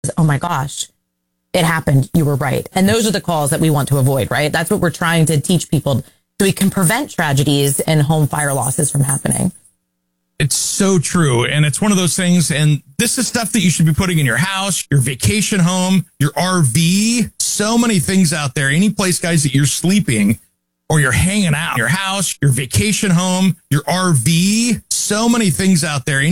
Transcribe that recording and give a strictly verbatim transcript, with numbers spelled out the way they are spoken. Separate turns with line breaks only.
oh my gosh, it happened. You were right. And those are the calls that we want to avoid, right? That's what we're trying to teach people so we can prevent tragedies and home fire losses from happening.
It's so true. And it's one of those things. And this is stuff that you should be putting in your house, your vacation home, your R V. So many things out there. Any place, guys, that you're sleeping or you're hanging out, your house, your vacation home, your R V. So many things out there.